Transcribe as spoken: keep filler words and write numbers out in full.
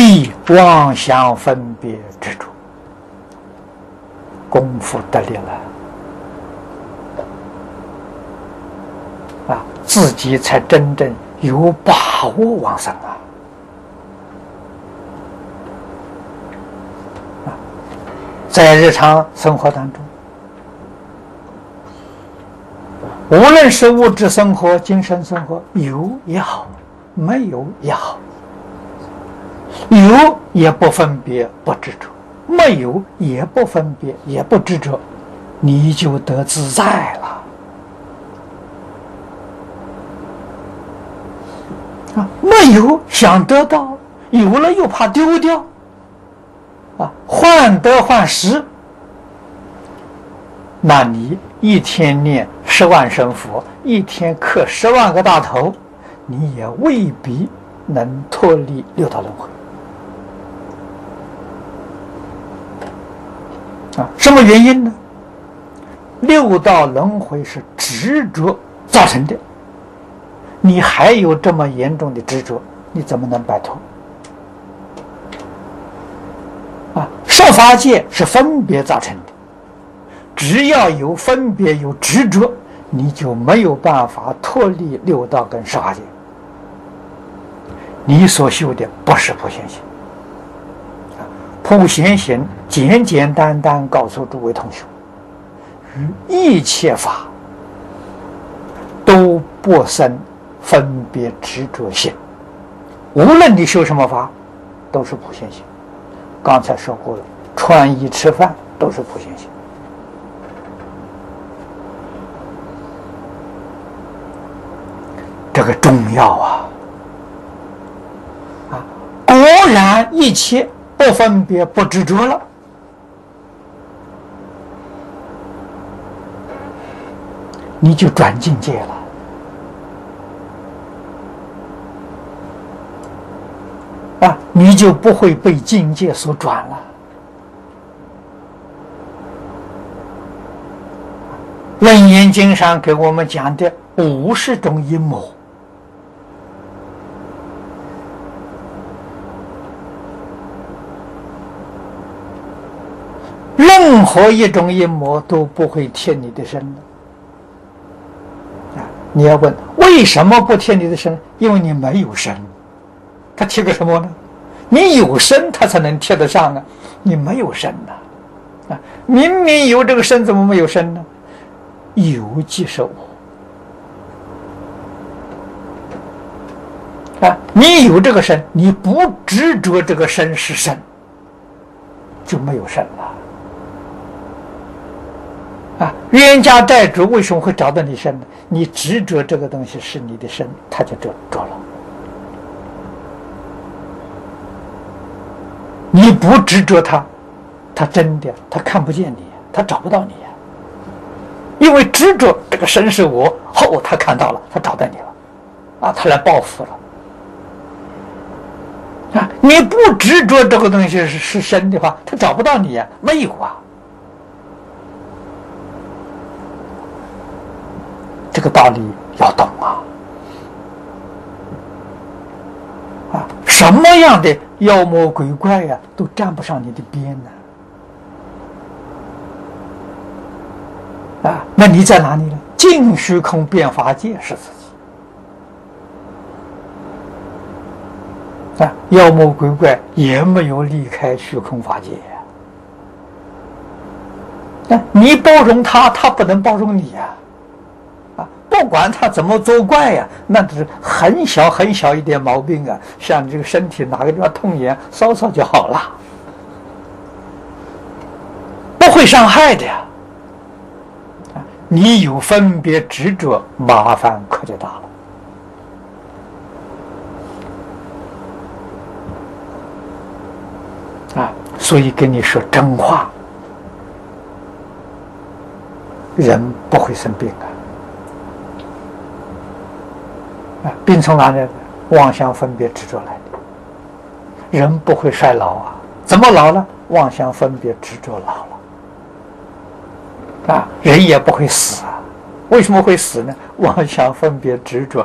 离妄想分别执着，功夫得力了啊，自己才真正有把握往生啊！啊，在日常生活当中，无论是物质生活、精神生活，有也好，没有也好，有也不分别不执着，没有也不分别也不执着，你就得自在了啊！没有想得到，有了又怕丢掉啊，患得患失，那你一天念十万声佛，一天磕十万个大头，你也未必能脱离六道轮回啊！什么原因呢？六道轮回是执着造成的，你还有这么严重的执着，你怎么能摆脱啊？受法界是分别造成的，只要有分别有执着，你就没有办法脱离六道跟十法界。你所修的不是普贤行，普贤行简简单单告诉诸位同学，于一切法都不生分别执着心，无论你修什么法，都是普贤行。刚才说过了，穿衣吃饭都是普贤行。这个重要啊！啊，果然一切不分别不执着了，你就转境界了啊，你就不会被境界所转了。楞严经上给我们讲的五十种阴谋，任何一种阴谋都不会贴你的身的。啊，你要问为什么不贴你的身？因为你没有身，他贴个什么呢？你有身，他才能贴得上啊！你没有身呐，啊，明明有这个身，怎么没有身呢？有即是我啊！你有这个身，你不执着这个身是身，就没有身了。啊，冤家债主为什么会找到你身呢？你执着这个东西是你的身，他就着着了。你不执着他，他真的他看不见你，他找不到你，因为执着这个身是我，后他看到了，他找到你了，啊，他来报复了。啊，你不执着这个东西是是身的话，他找不到你呀，没有啊。这个道理要懂啊！啊，什么样的妖魔鬼怪呀、啊，都沾不上你的边呢！啊，那你在哪里呢？尽虚空变法界是自己啊，妖魔鬼怪也没有离开虚空法界呀、啊。你包容他，他不能包容你呀、啊。不管他怎么作怪呀、啊，那只是很小很小一点毛病啊，像你这个身体哪个地方痛痒，搔搔就好了，不会伤害的呀。你有分别执着，麻烦可就大了啊！所以跟你说真话，人不会生病啊。啊，病从哪里来？妄想分别执着来的。人不会衰老啊，怎么老了？妄想分别执着老了。啊，人也不会死啊，为什么会死呢？妄想分别执着